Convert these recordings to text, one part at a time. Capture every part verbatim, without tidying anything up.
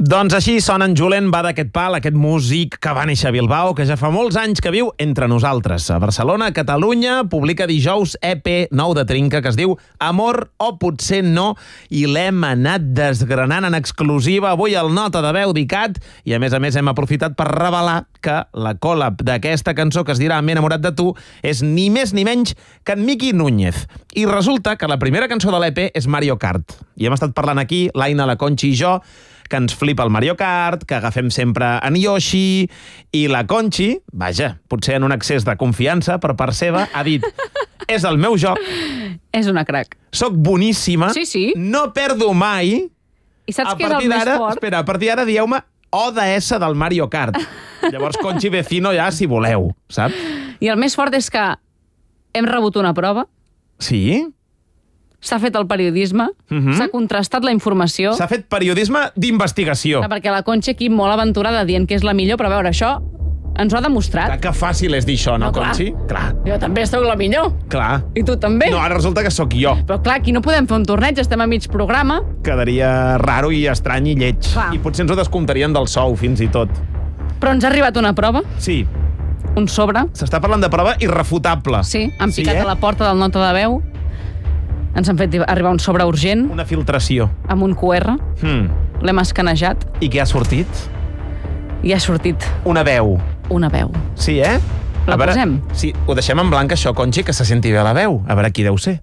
Doncs així sona en Julen va d'aquest pal, aquest músic que va néixer a Bilbao, que ja fa molts anys que viu entre nosaltres. A Barcelona, Catalunya, publica dijous E P nou de Trinca que es diu Amor o potser no, i l'hem anat desgranant en exclusiva avui al Nota de Veu d'I C A T, i a més a més hem aprofitat per revelar que la còlab d'aquesta cançó que es dirà M'he enamorat de tu és ni més ni menys que en Miqui Núñez. I resulta que la primera cançó de l'E P és Mario Kart. I hem estat parlant aquí, l'Aina, la Conxi i jo, que ens flipa el Mario Kart, que agafem sempre en Yoshi, i la Conxi, vaja, potser en un excés de confiança per part seva, ha dit, és el meu joc. És una crac. Soc boníssima, sí, sí. No perdo mai. I saps què és el més fort? Espera, a partir d'ara dieu-me O D S del Mario Kart. Llavors, Conxi Vecino ja, si voleu, saps? I el més fort és que hem rebut una prova. Sí? S'ha fet el periodisme, uh-huh. S'ha contrastat la informació. S'ha fet periodisme d'investigació. Perquè la Conxa aquí molt aventurada dient que és la millor, però a veure, això ens ho ha demostrat. Clar, que fàcil és dir això, no, no Conxi? Clar. Jo també sóc la millor. Clar. I tu també. No, ara resulta que sóc jo. Però clar, aquí no podem fer un torneig, estem a mig programa. Quedaria raro i estrany i lleig. Clar. I potser ens ho descomptarien del sou, fins i tot. Però ens ha arribat una prova. Sí. Un sobre. S'està parlant de prova irrefutable. Sí, han picat sí, eh? a la porta del Nota de Veu. Ens han fet arribar un sobre urgent. Una filtració. Amb un Q R. Hmm. L'hem escanejat. I què ha sortit? I ha sortit... Una veu. Una veu. Sí, eh? La veure, posem? Sí, ho deixem en blanc, això, Conxi, que se senti bé la veu. A veure qui deu ser.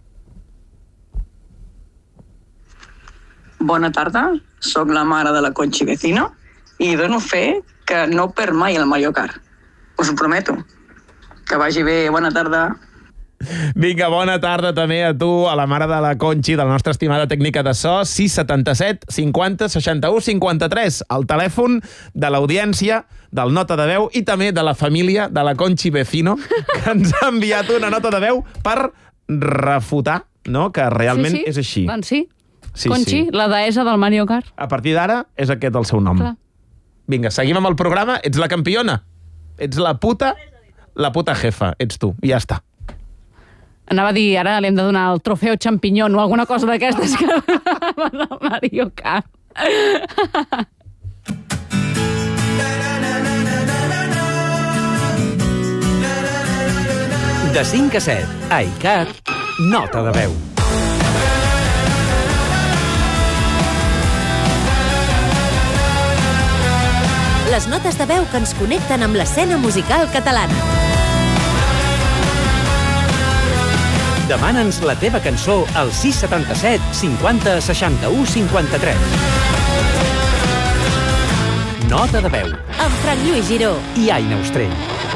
Bona tarda, sóc la mare de la Conxi Vecino i dono fe que no perd mai el Mario Kart. Us ho prometo. Que vagi bé, bona tarda. Vinga, bona tarda també a tu, a la mare de la Conxi, de la nostra estimada tècnica de so, sis setanta-set cinquanta seixanta-u cinquanta-tres, el telèfon de l'audiència, del Nota de Veu i també de la família de la Conxi Vecino, que ens ha enviat una nota de veu per refutar, no?, que realment sí, sí. és així. Doncs sí, sí Conxi, sí. La deessa del Mario Kart. A partir d'ara és aquest el seu nom. Clar. Vinga, seguim amb el programa. Ets la campiona. Ets la puta, la puta jefa. Ets tu. I ja està. Anava a dir, ara li hem de donar el trofeu champinyón o alguna cosa d'aquestes que van al Mario Kart. De cinc a set, a I C A T, Nota de Veu. Les notes de veu que ens connecten amb l'escena musical catalana. Demana'ns la teva cançó al sis setanta-set cinquanta seixanta-u cinquanta-tres. Nota de Veu. Amb Frank Lluís Giró i Aina Ostrell.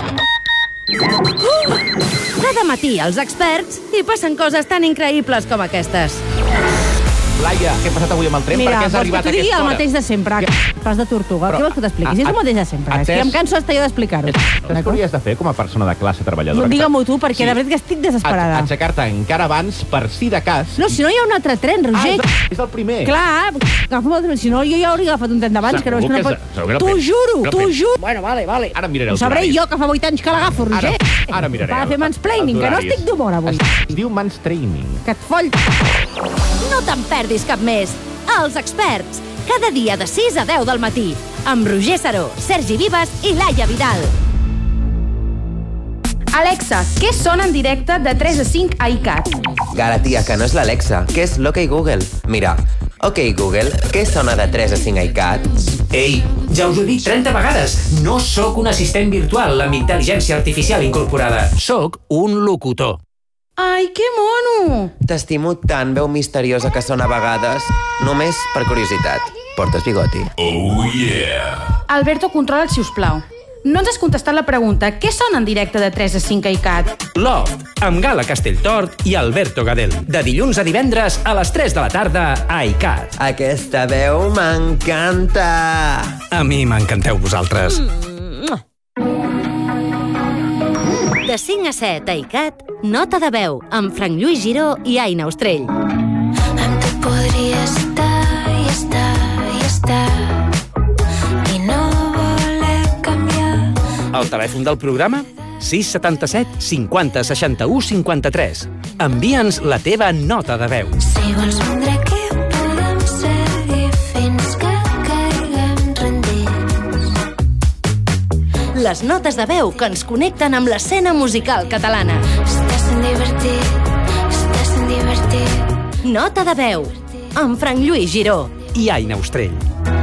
Uh! Cada matí els experts hi passen coses tan increïbles com aquestes. Laia, què ha passat avui amb el tren? Mira, per què has arribat a aquesta hora? Mira, el mateix de sempre. Pas de tortuga. Però, què vols que t'expliqui? Si és el mateix de sempre. És que em canso hasta jo d'explicar-ho. Què hauries de fer com a persona de classe treballadora? No, digue-m'ho tu, perquè sí. De veritat que estic desesperada. Aixecar-te encara abans, per si de cas... No, si no hi ha un altre tren, Roger. Ah, és, és el primer. Clar, agafa'm el tren. Si no, jo ja hauria agafat un tren d'abans. Que no, que no pot... T'ho juro, t'ho juro. Bueno, vale, vale. Ara miraré els horaris. Ho sabré jo, que fa vuit anys que l'agafo, Roger. Ara, ara miraré. Va fer mansplaining, que no estic d'humor avui. Es diu mansplaining. Que et foll. No te'n perdis cap més. Els experts, cada dia de sis a deu del matí, amb Roger Saró, Sergi Vives i Laia Vidal. Alexa, què sona en directe de tres a cinc a I C A T? Gara, tia, que no és l'Alexa, que és l'Ok Google. Mira, OK Google, què sona de tres a cinc a I C A T? Ei, ja us ho dic trenta vegades, no sóc un assistent virtual amb intel·ligència artificial incorporada. Sóc un locutor. Ai, que mono! T'estimo tant, veu misteriosa que sona a vegades, només per curiositat. Portes bigoti? Oh, yeah! Alberto, controla't, sisplau. No ens has contestat la pregunta. Què sona en directe de tres a cinc a I C A T? Love, amb Gala Castelltort i Alberto Gadel. De dilluns a divendres a les tres de la tarda a I C A T. Aquesta veu m'encanta! A mi m'encanteu vosaltres. Mm. De cinc a set a I C A T, Nota de Veu, amb Frank Lluís Giró i Aina Ostrell. Amb tu podria estar i estar i estar i no voler canviar. El telèfon del programa? sis setanta-set cinquanta seixanta-u cinquanta-tres. Envia'ns la teva nota de veu. Si vols vindre aquí podem seguir fins que caigui les notes de veu que ens connecten amb l'escena musical catalana. Estàs sent divertit, estàs sent divertit. Nota de veu, amb Frank Lluís Giró. I Aina Ostrell.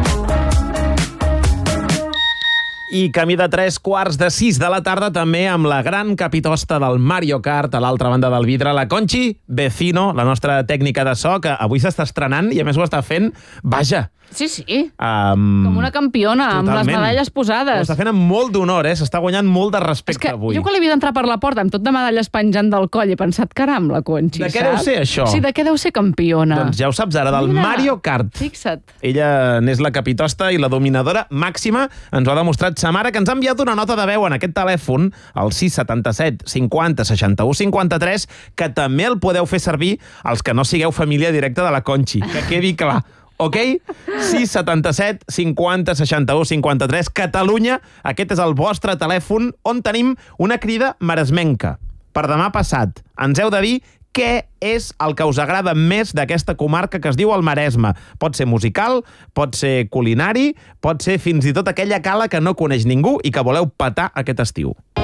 I camí de tres quarts de sis de la tarda també amb la gran capitosta del Mario Kart a l'altra banda del vidre, la Conchi Vecino, la nostra tècnica de so, que avui s'està estrenant i a més ho està fent, vaja. Sí, sí. Um, Com una campiona, totalment. Amb les medalles posades. Ho està fent amb molt d'honor, eh? S'està guanyant molt de respecte és que avui. Jo quan l'he vist entrar per la porta amb tot de medalles penjant del coll he pensat, caram, la Conchi, de què saps? deu ser això? Sí, de què deu ser campiona? Doncs ja ho saps ara, del Mira, Mario Kart. Fixa't. Ella n'és la capitosta i la dominadora màxima. Ens ho ha demostrat sa mare, que ens ha enviat una nota de veu en aquest telèfon, el sis setanta-set cinquanta seixanta-u cinquanta-tres, que també el podeu fer servir els que no sigueu família directa de la Conchi. Que quedi clar. Ok? sis setanta-set cinquanta seixanta-u cinquanta-tres. Catalunya, aquest és el vostre telèfon on tenim una crida maresmenca. Per demà passat ens heu de dir què és el que us agrada més d'aquesta comarca que es diu el Maresme. Pot ser musical, pot ser culinari, pot ser fins i tot aquella cala que no coneix ningú i que voleu petar aquest estiu.